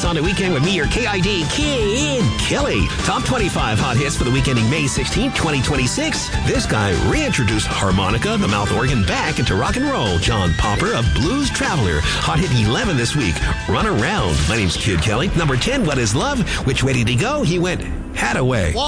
on the weekend with me, your KID Kid Kelly. Top 25 hot hits for the week ending May 16, 2026. This guy reintroduced harmonica, the mouth organ, back into rock and roll. John Popper of Blues Traveler. Hot hit 11 this week. Run Around. My name's Kid Kelly. Number 10, What Is Love? Which way did he go? He went Hadaway.